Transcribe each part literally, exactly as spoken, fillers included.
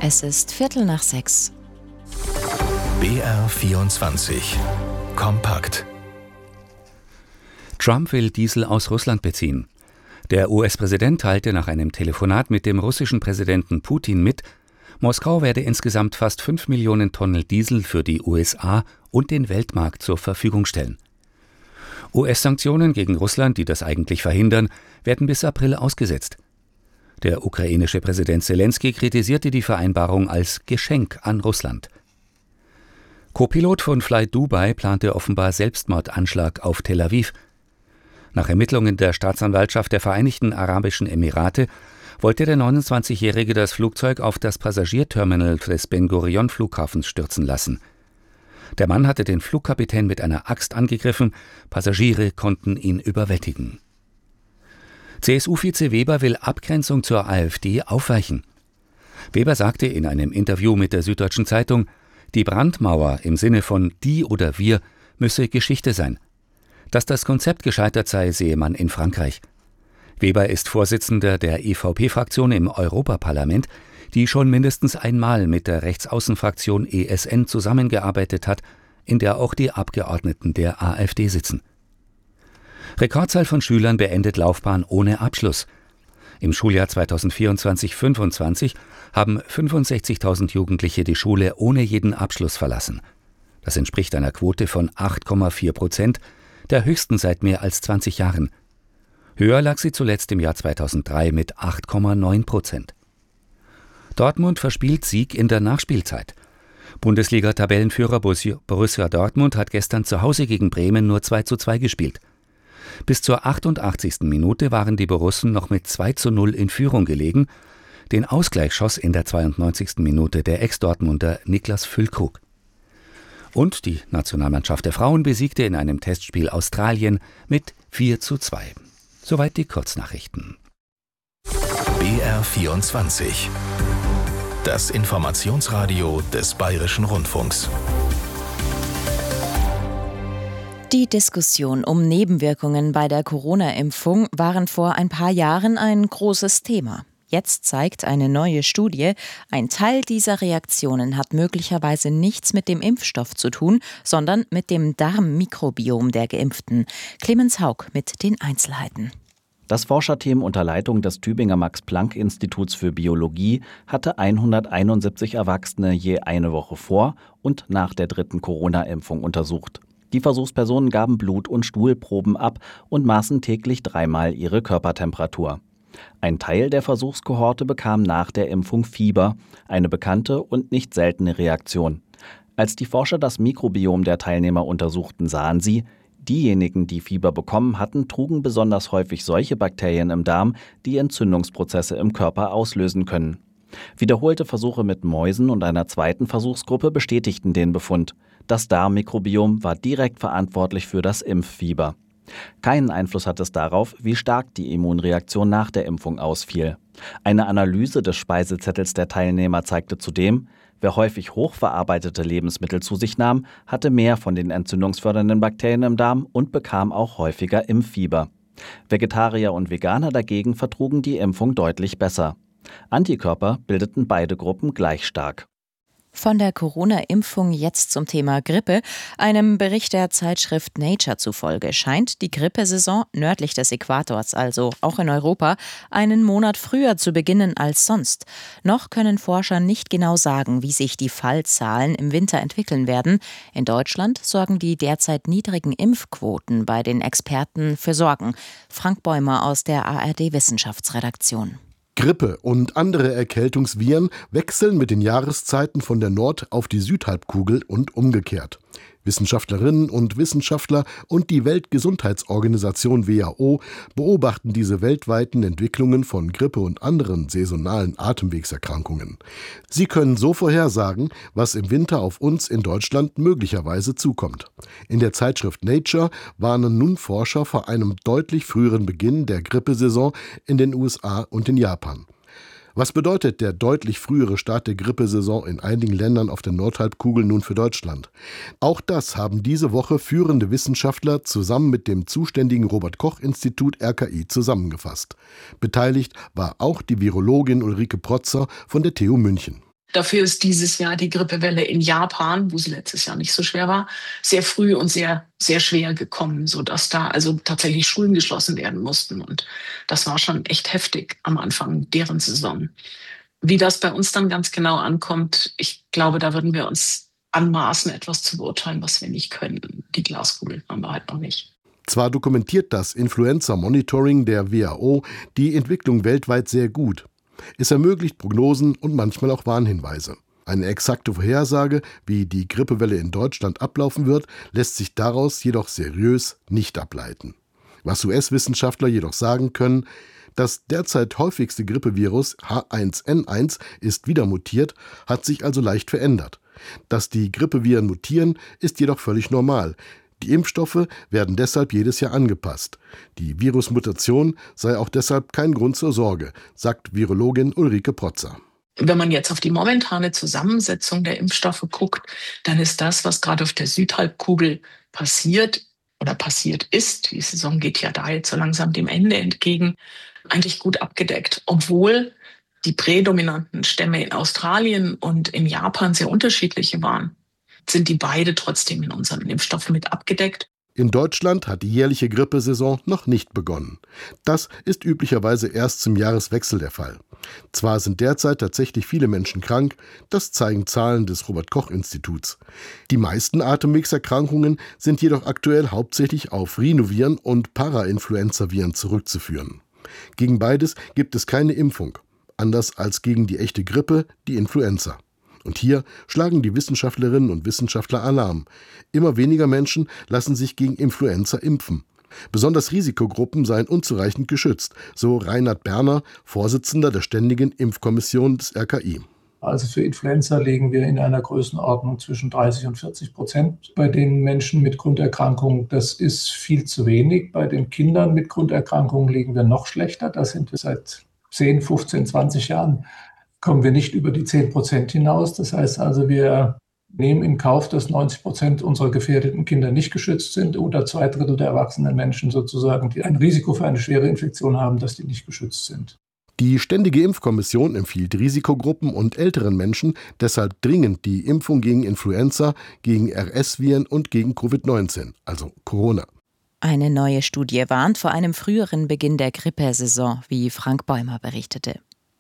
Es ist Viertel nach sechs. B R vierundzwanzig. Kompakt. Trump will Diesel aus Russland beziehen. Der U S-Präsident teilte nach einem Telefonat mit dem russischen Präsidenten Putin mit, Moskau werde insgesamt fast fünf Millionen Tonnen Diesel für die U S A und den Weltmarkt zur Verfügung stellen. U S-Sanktionen gegen Russland, die das eigentlich verhindern, werden bis April ausgesetzt. Der ukrainische Präsident Selenskyj kritisierte die Vereinbarung als Geschenk an Russland. Co-Pilot von Fly Dubai plante offenbar Selbstmordanschlag auf Tel Aviv. Nach Ermittlungen der Staatsanwaltschaft der Vereinigten Arabischen Emirate wollte der neunundzwanzigjährige das Flugzeug auf das Passagierterminal des Ben-Gurion-Flughafens stürzen lassen. Der Mann hatte den Flugkapitän mit einer Axt angegriffen, Passagiere konnten ihn überwältigen. C S U-Vize Weber will Abgrenzung zur AfD aufweichen. Weber sagte in einem Interview mit der Süddeutschen Zeitung, die Brandmauer im Sinne von die oder wir müsse Geschichte sein. Dass das Konzept gescheitert sei, sehe man in Frankreich. Weber ist Vorsitzender der E V P-Fraktion im Europaparlament, die schon mindestens einmal mit der Rechtsaußenfraktion E S N zusammengearbeitet hat, in der auch die Abgeordneten der AfD sitzen. Rekordzahl von Schülern beendet Laufbahn ohne Abschluss. Im Schuljahr zweitausendvierundzwanzig fünfundzwanzig haben fünfundsechzigtausend Jugendliche die Schule ohne jeden Abschluss verlassen. Das entspricht einer Quote von acht Komma vier Prozent, der höchsten seit mehr als zwanzig Jahren. Höher lag sie zuletzt im Jahr zweitausenddrei mit acht Komma neun Prozent. Dortmund verspielt Sieg in der Nachspielzeit. Bundesliga-Tabellenführer Borussia Dortmund hat gestern zu Hause gegen Bremen nur zwei zu zwei gespielt. Bis zur achtundachtzigsten Minute waren die Borussen noch mit zwei zu null in Führung gelegen. Den Ausgleich schoss in der zweiundneunzigsten Minute der Ex-Dortmunder Niklas Füllkrug. Und die Nationalmannschaft der Frauen besiegte in einem Testspiel Australien mit vier zu zwei. Soweit die Kurznachrichten. B R vierundzwanzig. Das Informationsradio des Bayerischen Rundfunks. Die Diskussion um Nebenwirkungen bei der Corona-Impfung waren vor ein paar Jahren ein großes Thema. Jetzt zeigt eine neue Studie, ein Teil dieser Reaktionen hat möglicherweise nichts mit dem Impfstoff zu tun, sondern mit dem Darmmikrobiom der Geimpften. Clemens Haug mit den Einzelheiten. Das Forscherteam unter Leitung des Tübinger Max-Planck-Instituts für Biologie hatte hunderteinundsiebzig Erwachsene je eine Woche vor und nach der dritten Corona-Impfung untersucht. Die Versuchspersonen gaben Blut- und Stuhlproben ab und maßen täglich dreimal ihre Körpertemperatur. Ein Teil der Versuchskohorte bekam nach der Impfung Fieber, eine bekannte und nicht seltene Reaktion. Als die Forscher das Mikrobiom der Teilnehmer untersuchten, sahen sie, diejenigen, die Fieber bekommen hatten, trugen besonders häufig solche Bakterien im Darm, die Entzündungsprozesse im Körper auslösen können. Wiederholte Versuche mit Mäusen und einer zweiten Versuchsgruppe bestätigten den Befund. Das Darmmikrobiom war direkt verantwortlich für das Impffieber. Keinen Einfluss hat es darauf, wie stark die Immunreaktion nach der Impfung ausfiel. Eine Analyse des Speisezettels der Teilnehmer zeigte zudem, wer häufig hochverarbeitete Lebensmittel zu sich nahm, hatte mehr von den entzündungsfördernden Bakterien im Darm und bekam auch häufiger Impffieber. Vegetarier und Veganer dagegen vertrugen die Impfung deutlich besser. Antikörper bildeten beide Gruppen gleich stark. Von der Corona-Impfung jetzt zum Thema Grippe. Einem Bericht der Zeitschrift Nature zufolge scheint die Grippesaison nördlich des Äquators, also auch in Europa, einen Monat früher zu beginnen als sonst. Noch können Forscher nicht genau sagen, wie sich die Fallzahlen im Winter entwickeln werden. In Deutschland sorgen die derzeit niedrigen Impfquoten bei den Experten für Sorgen. Frank Bäumer aus der A R D-Wissenschaftsredaktion. Grippe und andere Erkältungsviren wechseln mit den Jahreszeiten von der Nord- auf die Südhalbkugel und umgekehrt. Wissenschaftlerinnen und Wissenschaftler und die Weltgesundheitsorganisation W H O beobachten diese weltweiten Entwicklungen von Grippe und anderen saisonalen Atemwegserkrankungen. Sie können so vorhersagen, was im Winter auf uns in Deutschland möglicherweise zukommt. In der Zeitschrift Nature warnen nun Forscher vor einem deutlich früheren Beginn der Grippesaison in den U S A und in Japan. Was bedeutet der deutlich frühere Start der Grippesaison in einigen Ländern auf der Nordhalbkugel nun für Deutschland? Auch das haben diese Woche führende Wissenschaftler zusammen mit dem zuständigen Robert-Koch-Institut R K I zusammengefasst. Beteiligt war auch die Virologin Ulrike Protzer von der T U München. Dafür ist dieses Jahr die Grippewelle in Japan, wo sie letztes Jahr nicht so schwer war, sehr früh und sehr, sehr schwer gekommen, sodass da also tatsächlich Schulen geschlossen werden mussten. Und das war schon echt heftig am Anfang deren Saison. Wie das bei uns dann ganz genau ankommt, ich glaube, da würden wir uns anmaßen, etwas zu beurteilen, was wir nicht können. Die Glaskugel haben wir halt noch nicht. Zwar dokumentiert das Influenza-Monitoring der W H O die Entwicklung weltweit sehr gut. Es ermöglicht Prognosen und manchmal auch Warnhinweise. Eine exakte Vorhersage, wie die Grippewelle in Deutschland ablaufen wird, lässt sich daraus jedoch seriös nicht ableiten. Was U S-Wissenschaftler jedoch sagen können: Das derzeit häufigste Grippevirus H eins N eins ist wieder mutiert, hat sich also leicht verändert. Dass die Grippeviren mutieren, ist jedoch völlig normal. Die Impfstoffe werden deshalb jedes Jahr angepasst. Die Virusmutation sei auch deshalb kein Grund zur Sorge, sagt Virologin Ulrike Protzer. Wenn man jetzt auf die momentane Zusammensetzung der Impfstoffe guckt, dann ist das, was gerade auf der Südhalbkugel passiert oder passiert ist, die Saison geht ja da jetzt so langsam dem Ende entgegen, eigentlich gut abgedeckt. Obwohl die prädominanten Stämme in Australien und in Japan sehr unterschiedliche waren, sind die beide trotzdem in unseren Impfstoffen mit abgedeckt. In Deutschland hat die jährliche Grippesaison noch nicht begonnen. Das ist üblicherweise erst zum Jahreswechsel der Fall. Zwar sind derzeit tatsächlich viele Menschen krank, das zeigen Zahlen des Robert-Koch-Instituts. Die meisten Atemwegserkrankungen sind jedoch aktuell hauptsächlich auf Rhinoviren und Parainfluenzaviren zurückzuführen. Gegen beides gibt es keine Impfung, anders als gegen die echte Grippe, die Influenza. Und hier schlagen die Wissenschaftlerinnen und Wissenschaftler Alarm. Immer weniger Menschen lassen sich gegen Influenza impfen. Besonders Risikogruppen seien unzureichend geschützt, so Reinhard Berner, Vorsitzender der Ständigen Impfkommission des R K I. Also für Influenza liegen wir in einer Größenordnung zwischen dreißig und vierzig Prozent bei den Menschen mit Grunderkrankungen. Das ist viel zu wenig. Bei den Kindern mit Grunderkrankungen liegen wir noch schlechter. Da sind wir seit zehn, fünfzehn, zwanzig Jahren. Kommen wir nicht über die zehn Prozent hinaus. Das heißt also, wir nehmen in Kauf, dass neunzig Prozent unserer gefährdeten Kinder nicht geschützt sind oder zwei Drittel der erwachsenen Menschen sozusagen, die ein Risiko für eine schwere Infektion haben, dass die nicht geschützt sind. Die Ständige Impfkommission empfiehlt Risikogruppen und älteren Menschen deshalb dringend die Impfung gegen Influenza, gegen R S-Viren und gegen Covid neunzehn, also Corona. Eine neue Studie warnt vor einem früheren Beginn der Grippesaison, wie Frank Bäumer berichtete.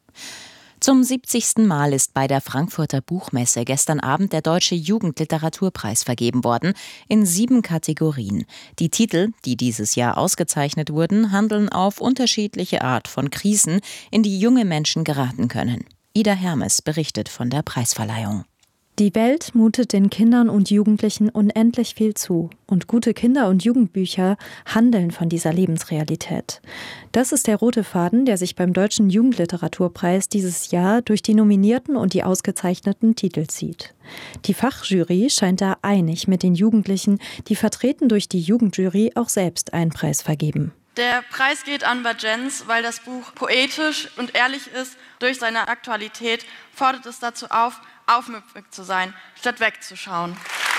Zum siebzigsten Mal ist bei der Frankfurter Buchmesse gestern Abend der Deutsche Jugendliteraturpreis vergeben worden, in sieben Kategorien. Die Titel, die dieses Jahr ausgezeichnet wurden, handeln auf unterschiedliche Art von Krisen, in die junge Menschen geraten können. Ida Hermes berichtet von der Preisverleihung. Die Welt mutet den Kindern und Jugendlichen unendlich viel zu. Und gute Kinder- und Jugendbücher handeln von dieser Lebensrealität. Das ist der rote Faden, der sich beim Deutschen Jugendliteraturpreis dieses Jahr durch die Nominierten und die ausgezeichneten Titel zieht. Die Fachjury scheint da einig mit den Jugendlichen, die vertreten durch die Jugendjury auch selbst einen Preis vergeben. Der Preis geht an Bajenz, weil das Buch poetisch und ehrlich ist. Durch seine Aktualität fordert es dazu auf, aufmüpfig zu sein, statt wegzuschauen.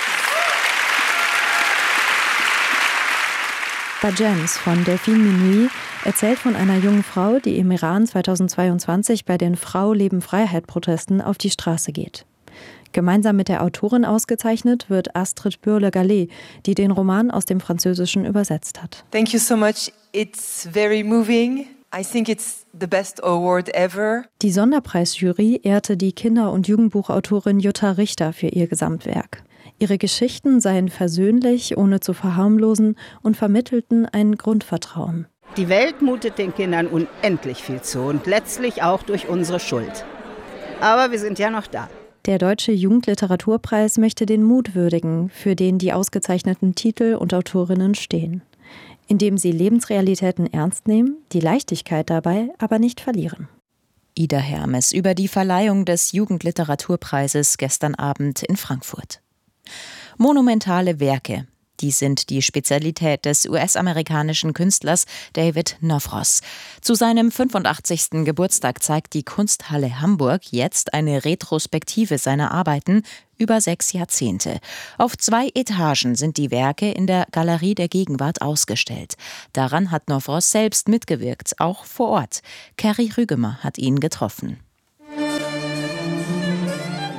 Bajenz von Delphine Minuit erzählt von einer jungen Frau, die im Iran zweitausendzweiundzwanzig bei den Frau-Leben-Freiheit-Protesten auf die Straße geht. Gemeinsam mit der Autorin ausgezeichnet wird Astrid Bürle-Gallet, die den Roman aus dem Französischen übersetzt hat. Thank you so much. It's very moving. I think it's the best award ever. Die Sonderpreisjury ehrte die Kinder- und Jugendbuchautorin Jutta Richter für ihr Gesamtwerk. Ihre Geschichten seien versöhnlich, ohne zu verharmlosen und vermittelten ein Grundvertrauen. Die Welt mutet den Kindern unendlich viel zu und letztlich auch durch unsere Schuld. Aber wir sind ja noch da. Der Deutsche Jugendliteraturpreis möchte den Mut würdigen, für den die ausgezeichneten Titel und Autorinnen stehen. Indem sie Lebensrealitäten ernst nehmen, die Leichtigkeit dabei aber nicht verlieren. Ida Hermes über die Verleihung des Jugendliteraturpreises gestern Abend in Frankfurt. Monumentale Werke. Die sind die Spezialität des U S-amerikanischen Künstlers David Nowroz. Zu seinem fünfundachtzigsten Geburtstag zeigt die Kunsthalle Hamburg jetzt eine Retrospektive seiner Arbeiten über sechs Jahrzehnte. Auf zwei Etagen sind die Werke in der Galerie der Gegenwart ausgestellt. Daran hat Nowroz selbst mitgewirkt, auch vor Ort. Kerry Rügemer hat ihn getroffen.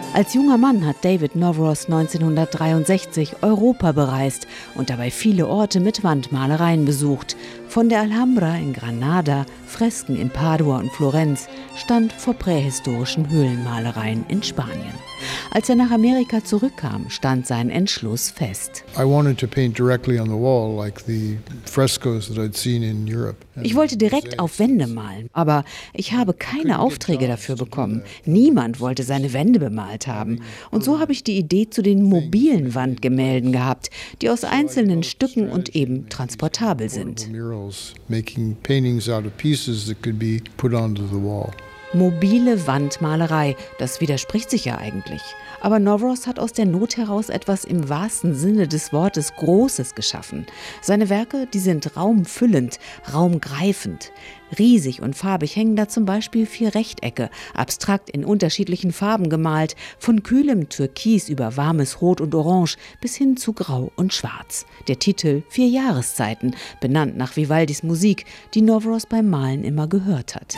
Als junger Mann hat David Novros neunzehnhundertdreiundsechzig Europa bereist und dabei viele Orte mit Wandmalereien besucht. Von der Alhambra in Granada, Fresken in Padua und Florenz, stand vor prähistorischen Höhlenmalereien in Spanien. Als er nach Amerika zurückkam, stand sein Entschluss fest. I wanted to paint directly on the wall, like the frescoes that I'd seen in Europe. Ich wollte direkt auf Wände malen, aber ich habe keine Aufträge dafür bekommen. Niemand wollte seine Wände bemalt haben. Und so habe ich die Idee zu den mobilen Wandgemälden gehabt, die aus einzelnen Stücken und eben transportabel sind. Making paintings out of pieces that could be put onto the wall. Mobile Wandmalerei, das widerspricht sich ja eigentlich. Aber Novros hat aus der Not heraus etwas im wahrsten Sinne des Wortes Großes geschaffen. Seine Werke, die sind raumfüllend, raumgreifend. Riesig und farbig hängen da zum Beispiel vier Rechtecke, abstrakt in unterschiedlichen Farben gemalt, von kühlem Türkis über warmes Rot und Orange bis hin zu Grau und Schwarz. Der Titel Vier Jahreszeiten, benannt nach Vivaldis Musik, die Novros beim Malen immer gehört hat.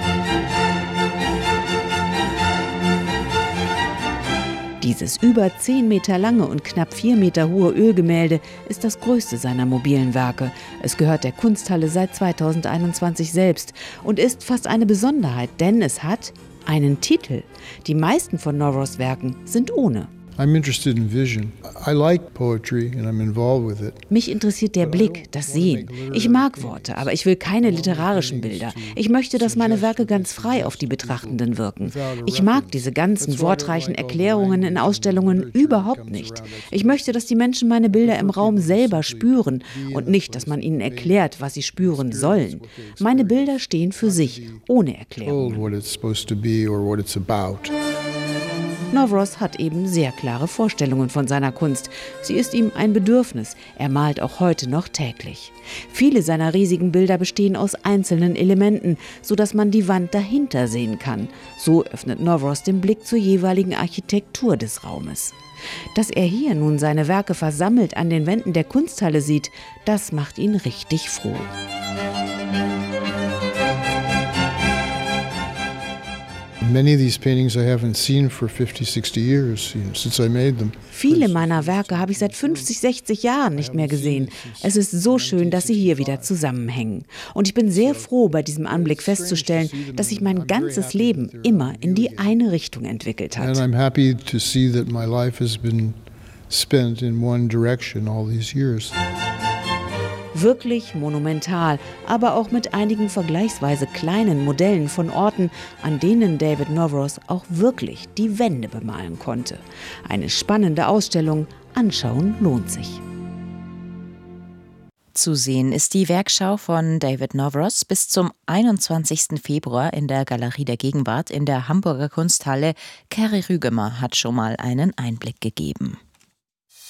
Dieses über zehn Meter lange und knapp vier Meter hohe Ölgemälde ist das größte seiner mobilen Werke. Es gehört der Kunsthalle seit zweitausendeinundzwanzig selbst und ist fast eine Besonderheit, denn es hat einen Titel. Die meisten von Novros Werken sind ohne. I'm interested in vision. I like poetry and I'm involved with it. Mich interessiert der Blick, das Sehen. Ich mag Worte, aber ich will keine literarischen Bilder. Ich möchte, dass meine Werke ganz frei auf die Betrachtenden wirken. Ich mag diese ganzen wortreichen Erklärungen in Ausstellungen überhaupt nicht. Ich möchte, dass die Menschen meine Bilder im Raum selber spüren und nicht, dass man ihnen erklärt, was sie spüren sollen. Meine Bilder stehen für sich, ohne Erklärung. Novros hat eben sehr klare Vorstellungen von seiner Kunst. Sie ist ihm ein Bedürfnis. Er malt auch heute noch täglich. Viele seiner riesigen Bilder bestehen aus einzelnen Elementen, sodass man die Wand dahinter sehen kann. So öffnet Novros den Blick zur jeweiligen Architektur des Raumes. Dass er hier nun seine Werke versammelt an den Wänden der Kunsthalle sieht, das macht ihn richtig froh. Viele meiner Werke habe ich seit fünfzig, sechzig Jahren nicht mehr gesehen. Es ist so schön, dass sie hier wieder zusammenhängen. Und ich bin sehr froh, bei diesem Anblick festzustellen, dass sich mein ganzes Leben immer in die eine Richtung entwickelt hat. And I'm happy to see that my life has been spent in one direction all these years. Wirklich monumental, aber auch mit einigen vergleichsweise kleinen Modellen von Orten, an denen David Novros auch wirklich die Wände bemalen konnte. Eine spannende Ausstellung, anschauen lohnt sich. Zu sehen ist die Werkschau von David Novros bis zum einundzwanzigsten Februar in der Galerie der Gegenwart in der Hamburger Kunsthalle. Keri Rügemer hat schon mal einen Einblick gegeben.